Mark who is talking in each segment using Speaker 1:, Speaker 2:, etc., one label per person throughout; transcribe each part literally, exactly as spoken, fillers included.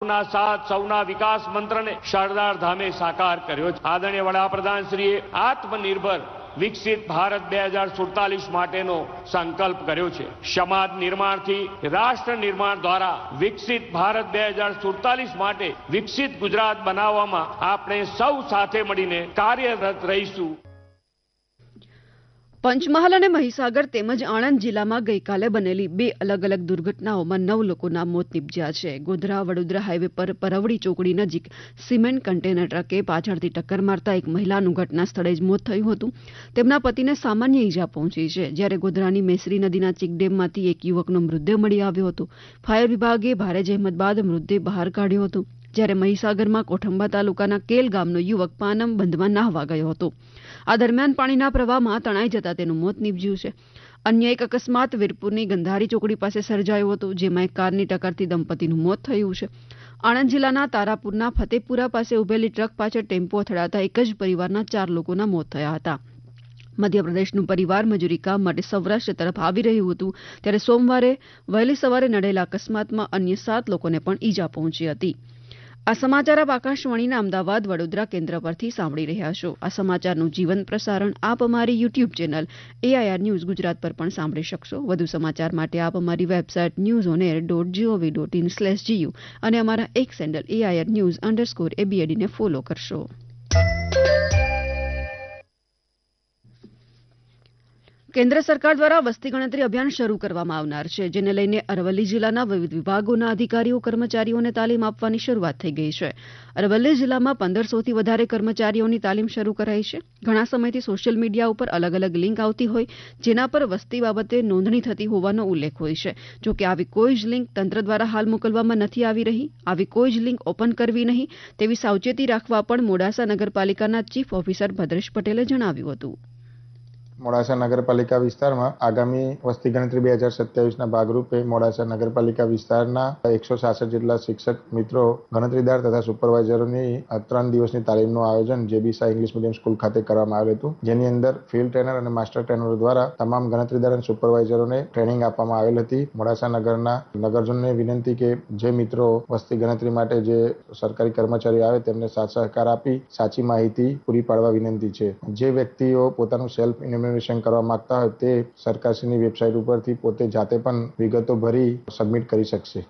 Speaker 1: આપના સાથ સૌના વિકાસ મંત્રને સરદાર ધામે સાકાર કર્યો છે। આદરણીય વડાપ્રધાન શ્રીએ આત્મનિર્ભર વિકસિત ભારત બે હજાર સુડતાલીસ માટેનો સંકલ્પ કર્યો છે। સમાજ નિર્માણથી રાષ્ટ્ર નિર્માણ દ્વારા વિકસિત ભારત બે હજાર સુડતાલીસ માટે વિકસિત ગુજરાત બનાવવામાં આપણે સૌ સાથે મળીને કાર્યરત રહીશું।
Speaker 2: પંચમહાલ અને મહીસાગર તેમજ આણંદ જિલ્લામાં ગઈકાલે બનેલી બે અલગ અલગ દુર્ઘટનાઓમાં નવ લોકોના મોત નીપજ્યા છે। ગોધરા વડોદરા હાઈવે પર પરવડી ચોકડી નજીક સિમેન્ટ કન્ટેનર ટ્રકે પાછળથી ટક્કર મારતા એક મહિલાનું ઘટના સ્થળે જ મોત થયું હતું। તેમના પતિને સામાન્ય ઈજા પહોંચી છે, જ્યારે ગોધરાની મેસરી નદીના ચેકડેમમાંથી એક યુવકનો મૃતદેહ મળી આવ્યો હતો। ફાયર વિભાગે ભારે જહેમત બાદ મૃતદેહ બહાર કાઢ્યો હતો, જ્યારે મહીસાગરમાં કોઠંબા તાલુકાના કેલ ગામનો યુવક પાનમ બંધમાં નાહવા ગયો હતો। આ દરમિયાન પાણીના પ્રવાહમાં તણાઈ જતા તેનું મોત નીપજ્યું છે। અન્ય એક અકસ્માત વીરપુરની ગંધારી ચોકડી પાસે સર્જાયો હતો, જેમાં એક કારની ટક્કરથી દંપતીનું મોત થયું છે। આણંદ જિલ્લાના તારાપુરના ફતેપુરા પાસે ઉભેલી ટ્રક પાછળ ટેમ્પો અથડાતા એક જ પરિવારના ચાર લોકોના મોત થયા હતા। મધ્યપ્રદેશનું પરિવાર મજૂરી કામ માટે સૌરાષ્ટ્ર તરફ આવી રહ્યું હતું, ત્યારે સોમવારે વહેલી સવારે નડેલા અકસ્માતમાં અન્ય સાત લોકોને પણ ઈજા પહોંચી હતી। આ સમાચાર આપ આકાશવાણીના અમદાવાદ વડોદરા કેન્દ્ર પરથી સાંભળી રહ્યા છો। આ સમાચારનું જીવંત પ્રસારણ આપ અમારી YouTube channel AIR news Gujarat પર પણ સાંભળી શકશો। વધુ સમાચાર માટે આપ અમારી website news on air dot GOV dot in slash GU અને અમારા એક sandal AIR news underscore એબીએડીને follow કરશો। કેન્દ્ર સરકાર દ્વારા વસ્તી ગણતરી અભિયાન શરૂ કરવામાં આવનાર છે, જેને લઈને અરવલ્લી જિલ્લાના વિવિધ વિભાગોના અધિકારીઓ કર્મચારીઓને તાલીમ આપવાની શરૂઆત થઈ ગઈ છે। અરવલ્લી જિલ્લામાં પંદરસોથી વધારે કર્મચારીઓની તાલીમ શરૂ કરાઈ છે। ઘણા સમયથી સોશિયલ મીડિયા ઉપર અલગ અલગ લિંક આવતી હોય, જેના પર વસ્તી બાબતે નોંધણી થતી હોવાનો ઉલ્લેખ હોય છે। જોકે આવી કોઈ જ લિંક તંત્ર દ્વારા હાલ મોકલવામાં નથી આવી રહી। આવી કોઈ જ લિંક ઓપન કરવી નહીં તેવી સાવચેતી રાખવા પણ મોડાસા નગરપાલિકાના ચીફ ઓફિસર ભદ્રેશ પટેલે જણાવ્યું હતું।
Speaker 3: મોડાસા નગરપાલિકા વિસ્તારમાં આગામી વસ્તી ગણતરી બે હજાર સત્યાવીસના ભાગરૂપે મોડાસા નગરપાલિકા વિસ્તારના એકસો સાસઠ જેટલા શિક્ષક મિત્રો, ગણતરીદાર તથા સુપરવાઇઝરોની ત્રણ દિવસની તાલીમનું આયોજન જેબીસા ઇંગ્લિશ મીડિયમ સ્કૂલ ખાતે કરવામાં આવેલ હતું, જેની અંદર ફિલ્ડ ટ્રેનર અને માસ્ટર ટ્રેનરો દ્વારા તમામ ગણતરીદાર અને સુપરવાઇઝરોને ટ્રેનિંગ આપવામાં આવેલ હતી। મોડાસા નગરના નગરજનોને વિનંતી કે જે મિત્રો વસ્તી ગણતરી માટે જે સરકારી કર્મચારીઓ આવે તેમને સાથ સહકાર આપી સાચી માહિતી પૂરી પાડવા વિનંતી છે। જે વ્યક્તિઓ પોતાનું સેલ્ફ ઇન્યુમરેશન કરવા માંગતા હોય તે સરકારશ્રીની વેબસાઇટ ઉપરથી પોતે જાતે પણ વિગતો ભરી સબમિટ કરી શકશે।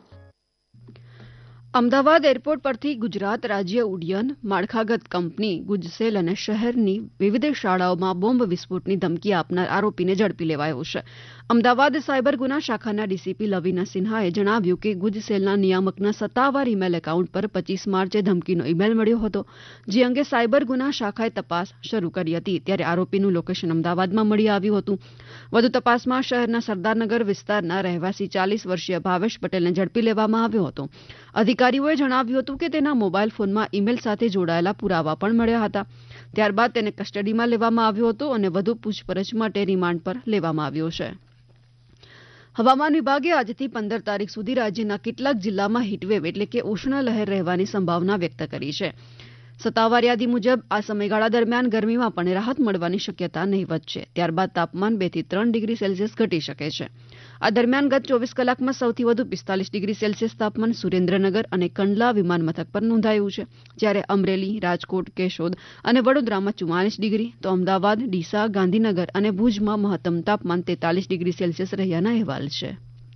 Speaker 2: અમદાવાદ એરપોર્ટ પરથી ગુજરાત રાજ્ય ઉડ્ડયન માળખાગત કંપની ગુજસેલ અને શહેરની વિવિધ શાળાઓમાં બોમ્બ વિસ્ફોટની ધમકી આપનાર આરોપીને ઝડપી લેવાયો છે। અમદાવાદ સાયબર ગુના શાખાના ડીસીપી લવિના સિન્હાએ જણાવ્યું કે ગુજસેલના નિયામકના સત્તાવાર ઇમેલ એકાઉન્ટ પર પચીસ માર્ચે ધમકીનો ઇમેલ મળ્યો હતો, જે અંગે સાયબર ગુના શાખાએ તપાસ શરૂ કરી હતી, ત્યારે આરોપીનું લોકેશન અમદાવાદમાં મળી આવ્યું હતું। વધુ તપાસમાં શહેરના સરદારનગર વિસ્તારના રહેવાસી ચાલીસ વર્ષીય ભાવેશ પટેલને ઝડપી લેવામાં આવ્યો હતો। અધિકારીઓએ જણાવ્યું હતું કે તેના મોબાઈલ ફોનમાં ઇમેલ સાથે જોડાયેલા પુરાવા પણ મળ્યા હતા। ત્યારબાદ તેને કસ્ટડીમાં લેવામાં આવ્યો હતો અને વધુ પૂછપરછ માટે રિમાન્ડ પર લેવામાં આવ્યો છે। હવામાન વિભાગે આજથી પંદર તારીખ સુધી રાજ્યના કેટલાક જિલ્લામાં હીટવેવ એટલે કે ઉષ્ણ લહેર રહેવાની સંભાવના વ્યક્ત કરી છે। સત્તાવાર યાદી મુજબ આ સમયગાળા દરમિયાન ગરમીમાં પણ રાહત મળવાની શક્યતા નહીવત છે। ત્યારબાદ તાપમાન બે થી ત્રણ ડિગ્રી સેલ્સિયસ ઘટી શકે છે। આ દરમિયાન ગત ચોવીસ કલાકમાં સૌથી વધુ પિસ્તાલીસ ડિગ્રી સેલ્સિયસ તાપમાન સુરેન્દ્રનગર અને કંડલા વિમાન મથક પર નોંધાયું છે, જ્યારે અમરેલી, રાજકોટ, કેશોદ અને વડોદરામાં ચુમ્માલીસ ડિગ્રી, તો અમદાવાદ, ડીસા, ગાંધીનગર અને ભુજમાં મહત્તમ તાપમાન તેતાલીસ ડિગ્રી સેલ્સિયસ રહ્યાના અહેવાલ છે।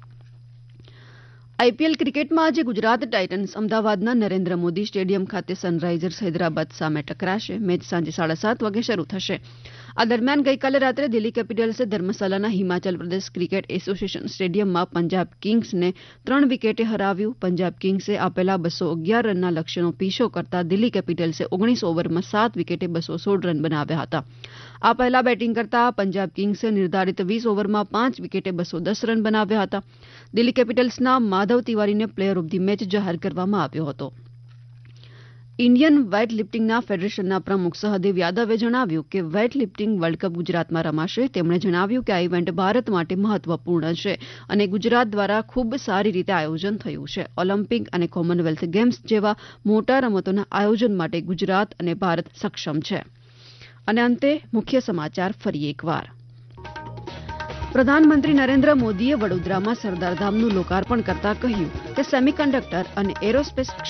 Speaker 2: આઈપીએલ ક્રિકેટમાં આજે ગુજરાત ટાઇટન્સ અમદાવાદના નરેન્દ્ર મોદી સ્ટેડિયમ ખાતે સનરાઇઝર્સ હૈદરાબાદ સામે ટકરાશે। મેચ સાંજે સાડા સાત વાગે શરૂ થશે। આ દરમિયાન ગઈકાલે રાત્રે દિલ્હી કેપિટલ્સે ધર્મશાલાના હિમાચલ પ્રદેશ ક્રિકેટ એસોસિએશન સ્ટેડિયમમાં પંજાબ કિંગ્સને ત્રણ વિકેટે હરાવ્યું। પંજાબ કિંગ્સે આપેલા બસો અગિયાર રનના લક્ષ્યનો પીછો કરતા દિલ્હી કેપિટલ્સે ઓગણીસ ઓવરમાં સાત વિકેટે બસો સોળ રન બનાવ્યા હતા। આ પહેલા બેટિંગ કરતા પંજાબ કિંગ્સે નિર્ધારિત વીસ ઓવરમાં પાંચ વિકેટે બસો દસ રન બનાવ્યા હતા। Delhi કેપિટલ્સના Madhav તિવારીને player of the match જાહેર કરવામાં આવ્યો હતો। ઇન્ડિયન વેઇટ લિફ્ટિંગના ફેડરેશનના પ્રમુખ સહદેવ યાદવે જણાવ્યું કે વેઇટ લિફ્ટિંગ વર્લ્ડ કપ ગુજરાતમાં રમાશે। તેમણે જણાવ્યું કે આ ઇવેન્ટ ભારત માટે મહત્વપૂર્ણ છે અને ગુજરાત દ્વારા ખૂબ સારી રીતે આયોજન થયું છે। ઓલિમ્પિક અને કોમનવેલ્થ ગેમ્સ જેવા મોટા રમતોના આયોજન માટે ગુજરાત અને ભારત સક્ષમ છે। અને અંતે મુખ્ય સમાચાર ફરી એકવાર। પ્રધાનમંત્રી નરેન્દ્ર મોદીએ વડોદરામાં સરદાર ધામનું લોકાર્પણ કરતા કહ્યું કે સેમિકન્ડક્ટર અને એરોસ્પેસ